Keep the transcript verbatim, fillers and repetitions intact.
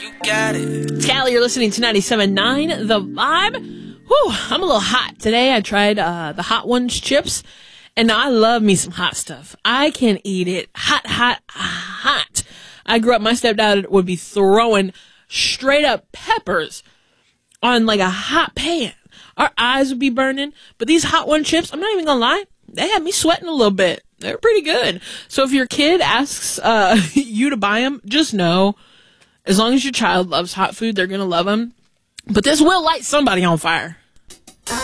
you got it. It's Callie, you're listening to ninety-seven point nine The Vibe. Whew, I'm a little hot today. I tried uh, the Hot Ones chips, and I love me some hot stuff. I can eat it hot, hot, hot. I grew up, my stepdad would be throwing straight up peppers on like a hot pan. Our eyes would be burning, but these Hot One chips, I'm not even gonna lie, they had me sweating a little bit. They're pretty good. So if your kid asks uh, you to buy them, just know, as long as your child loves hot food, they're gonna love them. But this will light somebody on fire.